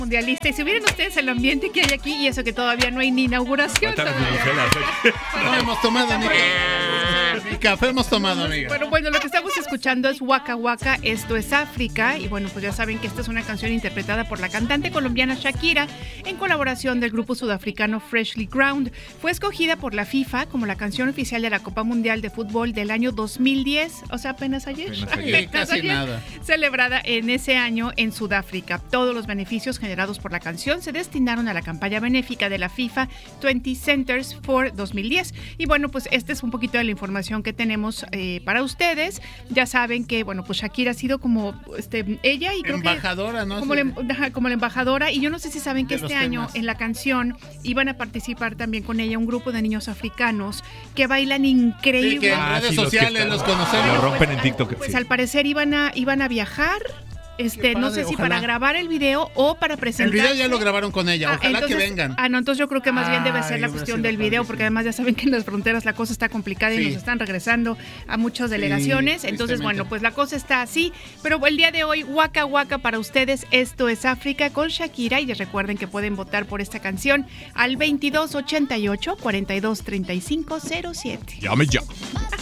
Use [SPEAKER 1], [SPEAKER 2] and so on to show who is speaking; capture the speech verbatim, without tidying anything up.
[SPEAKER 1] mundialista. Y si vieran ustedes el ambiente que hay aquí, y eso que todavía no hay ni inauguración.
[SPEAKER 2] No hemos tomado ni café, ni café hemos tomado, amiga.
[SPEAKER 1] Bueno, bueno, lo que estamos escuchando es Waka Waka, esto es África. Y bueno, pues ya saben que esta es una canción interpretada por la cantante colombiana Shakira en colaboración del grupo sudafricano Freshly Ground. Fue escogida por la FIFA como la canción oficial de la Copa Mundial de Fútbol del año dos mil diez, o sea, apenas ayer.
[SPEAKER 2] Apenas ayer. Sí, casi
[SPEAKER 1] ayer,
[SPEAKER 2] nada.
[SPEAKER 1] Celebrada en ese año en Sudáfrica. Todos los beneficios generados por la canción se destinaron a la campaña benéfica de la FIFA veinte Centers for dos mil diez. Y bueno, pues esta es un poquito de la información que tenemos eh, para ustedes. Ya saben que, bueno, pues Shakira ha sido como este, ella y creo
[SPEAKER 2] embajadora,
[SPEAKER 1] que
[SPEAKER 2] ¿no?
[SPEAKER 1] como,
[SPEAKER 2] Sí.
[SPEAKER 1] la, como la embajadora. Y yo no sé si saben que
[SPEAKER 2] De
[SPEAKER 1] este
[SPEAKER 2] los
[SPEAKER 1] año
[SPEAKER 2] temas.
[SPEAKER 1] en la canción iban a participar también con ella un grupo de niños africanos que bailan increíble.
[SPEAKER 2] Sí, que en
[SPEAKER 3] Ah,
[SPEAKER 2] redes
[SPEAKER 3] sí, los
[SPEAKER 2] sociales
[SPEAKER 3] que-
[SPEAKER 2] los
[SPEAKER 3] Lo
[SPEAKER 2] conocemos.
[SPEAKER 3] rompen
[SPEAKER 1] pues,
[SPEAKER 3] en TikTok.
[SPEAKER 1] Pues
[SPEAKER 3] sí.
[SPEAKER 1] al parecer iban a, iban a viajar. Este,
[SPEAKER 2] Qué
[SPEAKER 1] no
[SPEAKER 2] padre,
[SPEAKER 1] sé si
[SPEAKER 2] ojalá.
[SPEAKER 1] para grabar el video o para
[SPEAKER 2] El
[SPEAKER 1] presentar.
[SPEAKER 2] video ya lo grabaron con ella, ojalá
[SPEAKER 1] entonces,
[SPEAKER 2] que vengan.
[SPEAKER 1] Ah, no, entonces yo creo que más bien debe ser
[SPEAKER 2] Ay,
[SPEAKER 1] la
[SPEAKER 2] hubiera
[SPEAKER 1] cuestión
[SPEAKER 2] sido
[SPEAKER 1] del video,
[SPEAKER 2] padrísimo.
[SPEAKER 1] porque además ya saben que en las fronteras la cosa está complicada y
[SPEAKER 2] Sí.
[SPEAKER 1] nos están regresando a muchas delegaciones. Entonces,
[SPEAKER 2] tristemente.
[SPEAKER 1] bueno, pues la cosa está así. Pero el día de hoy, Waka Waka para ustedes, esto es África con Shakira. Y les recuerden que pueden votar por esta canción al veintidós ochenta y ocho cuarenta y dos treinta y cinco cero siete.
[SPEAKER 3] Llame ya.